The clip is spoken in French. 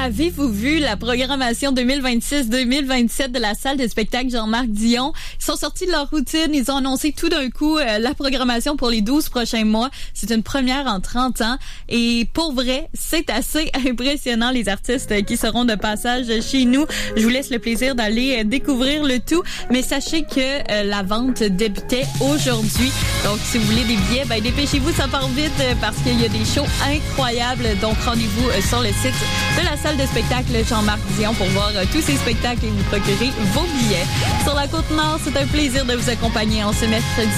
Avez-vous vu la programmation 2026-2027 de la salle de spectacle Jean-Marc Dion? Ils sont sortis de leur routine, ils ont annoncé tout d'un coup la programmation pour les 12 prochains mois. C'est une première en 30 ans et pour vrai, c'est assez impressionnant les artistes qui seront de passage chez nous. Je vous laisse le plaisir d'aller découvrir le tout, mais sachez que la vente débutait aujourd'hui. Donc si vous voulez des billets, dépêchez-vous, ça part vite parce qu'il y a des shows incroyables. Donc rendez-vous sur le site de la salle de spectacle Jean-Marc Dion pour voir tous ces spectacles et vous procurer vos billets. Sur la Côte-Nord, c'est un plaisir de vous accompagner en ce mercredi